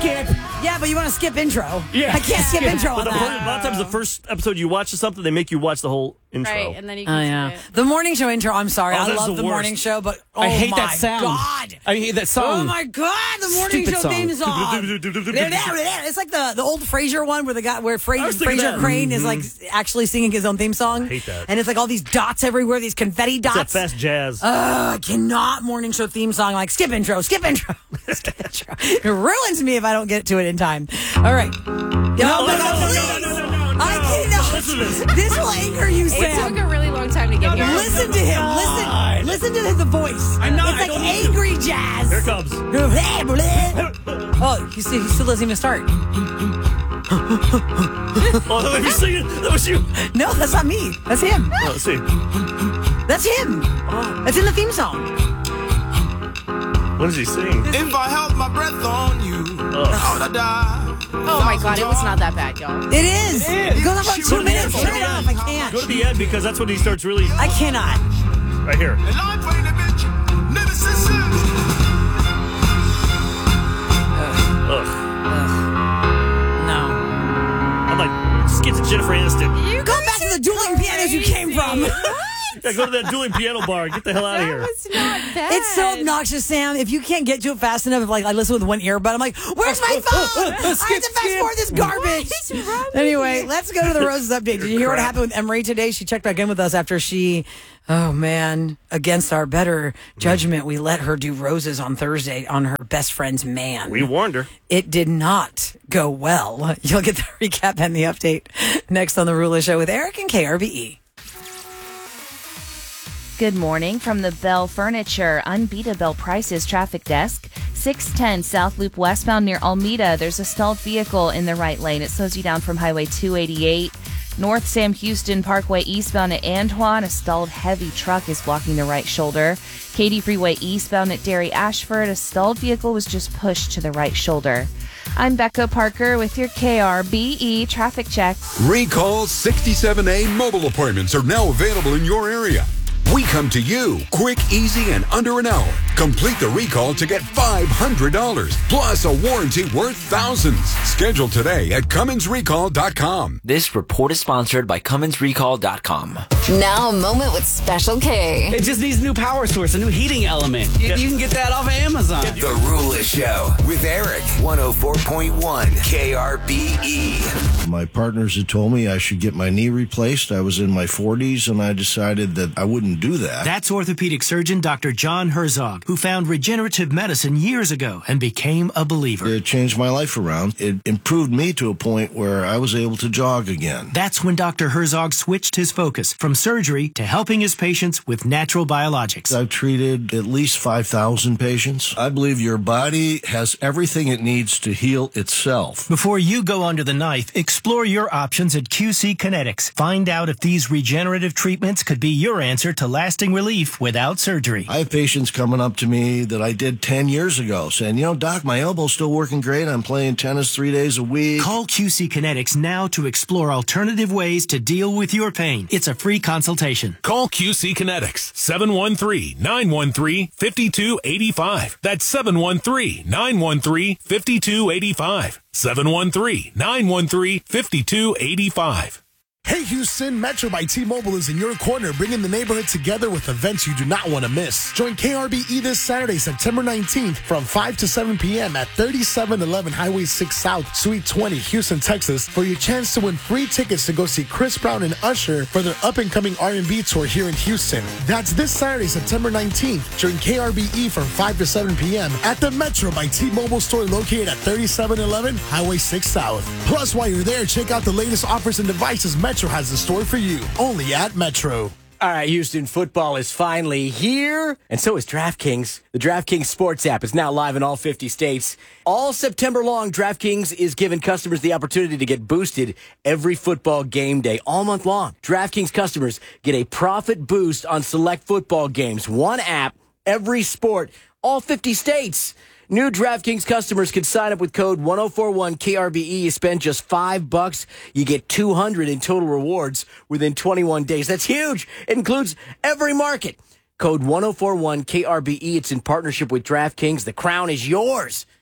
skip. Yeah, but you want to skip intro. Yeah. I can't skip intro on But a that. lot of times the first episode you watch something, they make you watch the whole intro. Right, and then you Oh, can yeah. see it. The morning show intro, I'm sorry. Oh, I that's love the the morning worst. show, but I hate my that sound. God. I hate that song. Oh, my God. The morning Stupid show song. theme song. It's like the old Frasier one where was thinking Frasier that. Crane is like actually singing his own theme song. I hate that. And it's like all these dots everywhere, these confetti It's that dots. fast jazz. I cannot morning show theme song like skip intro, skip intro, skip intro. It ruins me if I don't get to it in time. All right. No, I cannot. Listen to this. This will anger you, It Sam. took a really long time to get here. Listen to him. Listen to the voice. I'm not- It's I like don't need angry jazz. Here it comes. Oh, he still doesn't even start. Oh, let me sing it. That was you. No, that's not me. That's him. Oh, let's see. That's him. That's in the theme song. What does he sing? If I held my breath on you, I would die. Oh my God, it was not that bad, y'all. It is. It goes on for 2 minutes. Go to Turn the it off. end. I can't. Go to the end because that's when he starts really. I cannot. Right here. And life ain't a bitch, never since. Ugh. No. I'm like, just get to Jennifer Aniston. You Go back to the dueling pianos you came from. Yeah, go to that dueling piano bar. Get the hell out of That here. was not bad. It's so obnoxious, Sam. If you can't get to it fast enough, if like I listen with one earbud, I'm like, "Where's my phone? I have to fast forward this garbage." What is wrong with Anyway, you? let's go to the Roses update. Did you hear what happened with Emery today? She checked back in with us after she, oh man, against our better judgment, we let her do roses on Thursday on her best friend's man. We warned her. It did not go well. You'll get the recap and the update next on the Rula Show with Eric and KRBE. Good morning from the Bell Furniture Unbeatable Prices Traffic Desk. 610 South Loop westbound near Almeda. There's a stalled vehicle in the right lane. It slows you down from Highway 288. North Sam Houston Parkway eastbound at Antoine. A stalled heavy truck is blocking the right shoulder. Katy Freeway eastbound at Derry Ashford. A stalled vehicle was just pushed to the right shoulder. I'm Becca Parker with your KRBE traffic check. Recall 67A mobile appointments are now available in your area. We come to you quick, easy, and under an hour. Complete the recall to get $500 plus a warranty worth thousands. Schedule today at CumminsRecall.com. This report is sponsored by CumminsRecall.com. Now a moment with Special K. It just needs a new power source, a new heating element. You can get that off of Amazon. The Rula Show with Eric, 104.1 KRBE. My partners had told me I should get my knee replaced. I was in my 40s, and I decided that I wouldn't do that. That's orthopedic surgeon Dr. John Herzog, who found regenerative medicine years ago and became a believer. It changed my life around. It improved me to a point where I was able to jog again. That's when Dr. Herzog switched his focus from surgery to helping his patients with natural biologics. I've treated at least 5,000 patients. I believe your body has everything it needs to heal itself. Before you go under the knife, explore your options at QC Kinetics. Find out if these regenerative treatments could be your answer to lasting relief without surgery. I have patients coming up to me that I did 10 years ago saying, Doc, my elbow's still working great. I'm playing tennis 3 days a week. Call QC Kinetics now to explore alternative ways to deal with your pain. It's a free consultation. Call QC Kinetics, 713-913-5285. That's 713-913-5285. 713-913-5285. Hey Houston, Metro by T-Mobile is in your corner, bringing the neighborhood together with events you do not want to miss. Join KRBE this Saturday, September 19th from 5 to 7 p.m. at 3711 Highway 6 South, Suite 20, Houston, Texas, for your chance to win free tickets to go see Chris Brown and Usher for their up-and-coming R&B tour here in Houston. That's this Saturday, September 19th, during KRBE from 5 to 7 p.m. at the Metro by T-Mobile store located at 3711 Highway 6 South. Plus, while you're there, check out the latest offers and devices Metro has in store for you, only at Metro. All right, Houston, football is finally here, and so is DraftKings. The DraftKings Sports app is now live in all 50 states. All September long, DraftKings is giving customers the opportunity to get boosted every football game day, all month long. DraftKings customers get a profit boost on select football games. One app, every sport, all 50 states. New DraftKings customers can sign up with code 1041KRBE. You spend just $5, you get $200 in total rewards within 21 days. That's huge. It includes every market. Code 1041KRBE. It's in partnership with DraftKings. The crown is yours.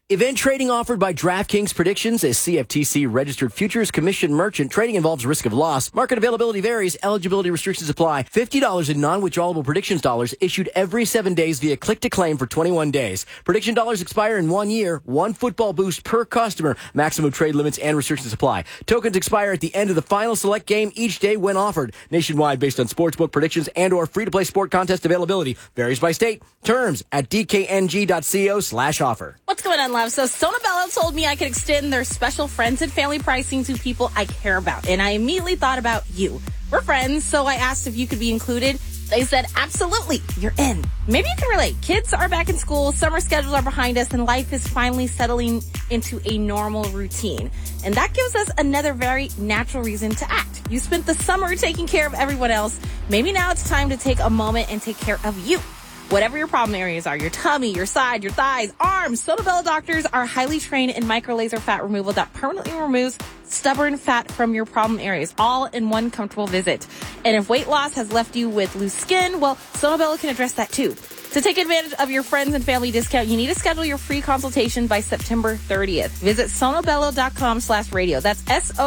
Event trading offered by DraftKings Predictions, a CFTC registered futures commission merchant. Trading involves risk of loss. Market availability varies. Eligibility restrictions apply. $50 in non-withdrawable predictions dollars issued every 7 days via click to claim for 21 days. Prediction dollars expire in 1 year. One football boost per customer. Maximum trade limits and restrictions apply. Tokens expire at the end of the final select game each day when offered. Nationwide based on sportsbook predictions and or free-to-play sport contest availability. Varies by state. Terms at dkng.co/offer. What's going on, love? So Sonobello told me I could extend their special friends and family pricing to people I care about. And I immediately thought about you. We're friends, so I asked if you could be included. They said, absolutely, you're in. Maybe you can relate. Kids are back in school, summer schedules are behind us, and life is finally settling into a normal routine. And that gives us another very natural reason to act. You spent the summer taking care of everyone else. Maybe now it's time to take a moment and take care of you. Whatever your problem areas are, your tummy, your side, your thighs, arms, Sonobello doctors are highly trained in micro-laser fat removal that permanently removes stubborn fat from your problem areas, all in one comfortable visit. And if weight loss has left you with loose skin, well, Sonobello can address that too. To take advantage of your friends and family discount, you need to schedule your free consultation by September 30th. Visit sonobello.com/radio. That's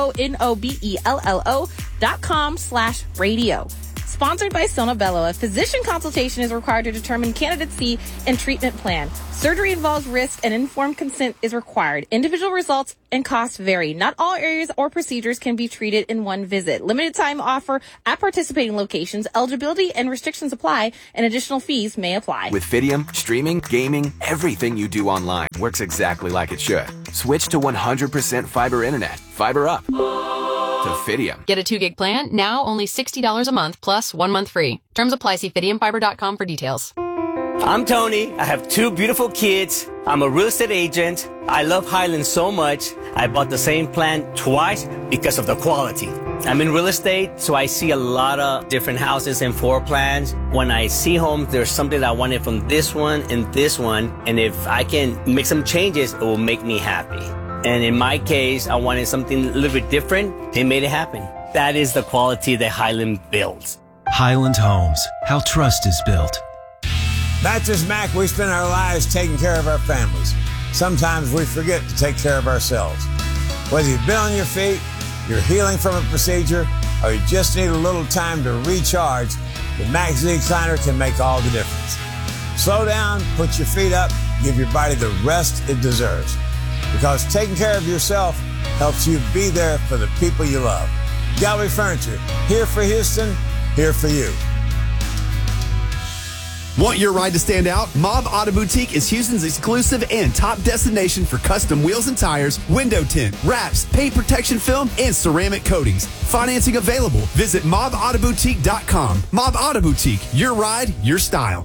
SONOBELLO.com/radio. Sponsored by Sonobello, a physician consultation is required to determine candidacy and treatment plan. Surgery involves risk and informed consent is required. Individual results and costs vary. Not all areas or procedures can be treated in one visit. Limited time offer at participating locations. Eligibility and restrictions apply, and additional fees may apply. With Fidium, streaming, gaming, everything you do online works exactly like it should. Switch to 100% fiber internet. Fiber up. To Fidium. Get a 2 gig plan, now only $60 a month plus 1 month free. Terms apply. See FidiumFiber.com for details. I'm Tony. I have 2 beautiful kids. I'm a real estate agent. I love Highland so much. I bought the same plan twice because of the quality. I'm in real estate, so I see a lot of different houses and floor plans. When I see homes, there's something that I wanted from this one and this one. And if I can make some changes, it will make me happy. And in my case, I wanted something a little bit different. They made it happen. That is the quality that Highland builds. Highland Homes, how trust is built. Mattress Mac, we spend our lives taking care of our families. Sometimes we forget to take care of ourselves. Whether you've been on your feet, you're healing from a procedure, or you just need a little time to recharge, the Mac Z-Recliner can make all the difference. Slow down, put your feet up, give your body the rest it deserves. Because taking care of yourself helps you be there for the people you love. Gallery Furniture, here for Houston, here for you. Want your ride to stand out? Mob Auto Boutique is Houston's exclusive and top destination for custom wheels and tires, window tint, wraps, paint protection film, and ceramic coatings. Financing available. Visit mobautoboutique.com. Mob Auto Boutique, your ride, your style.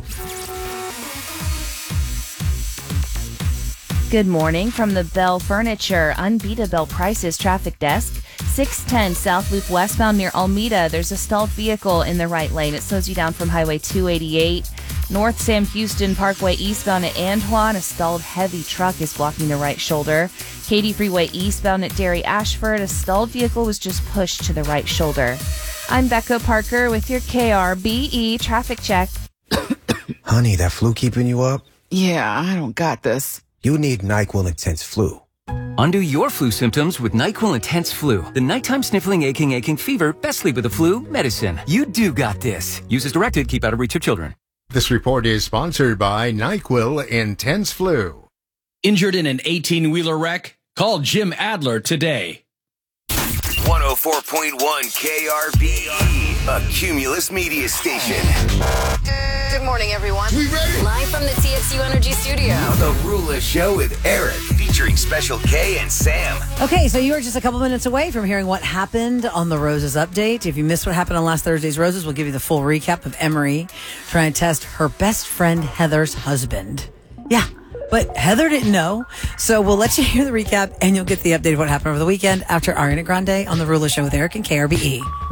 Good morning from the Bell Furniture Unbeatable Prices traffic desk. 610 South Loop westbound near Almeda. There's a stalled vehicle in the right lane. It slows you down from Highway 288. North Sam Houston Parkway eastbound at Antoine. A stalled heavy truck is blocking the right shoulder. Katy Freeway eastbound at Derry Ashford. A stalled vehicle was just pushed to the right shoulder. I'm Becca Parker with your KRBE traffic check. Honey, that flu keeping you up? Yeah, I don't got this. You need NyQuil Intense Flu. Undo your flu symptoms with NyQuil Intense Flu. The nighttime sniffling, aching fever, best sleep with the flu medicine. You do got this. Use as directed. Keep out of reach of children. This report is sponsored by NyQuil Intense Flu. Injured in an 18-wheeler wreck? Call Jim Adler today. 104.1 KRBE, a Cumulus media station. Good morning, everyone. We ready? Live from the TXU Energy Studio. The Rula Show with Eric, featuring Special K and Sam. Okay, so you are just a couple minutes away from hearing what happened on the Roses update. If you missed what happened on last Thursday's Roses, we'll give you the full recap of Emery trying to test her best friend Heather's husband. Yeah, but Heather didn't know. So we'll let you hear the recap, and you'll get the update of what happened over the weekend after Ariana Grande on the Rula Show with Eric and KRBE.